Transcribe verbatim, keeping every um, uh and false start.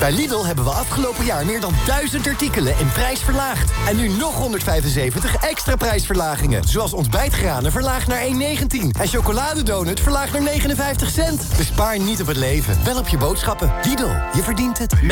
Bij Lidl hebben we afgelopen jaar meer dan duizend artikelen in prijs verlaagd. En nu nog honderdvijfenzeventig extra prijsverlagingen. Zoals ontbijtgranen verlaagd naar één negentien. En chocoladedonut verlaagd naar negenenvijftig cent. Bespaar niet op het leven, wel op je boodschappen. Lidl, je verdient het.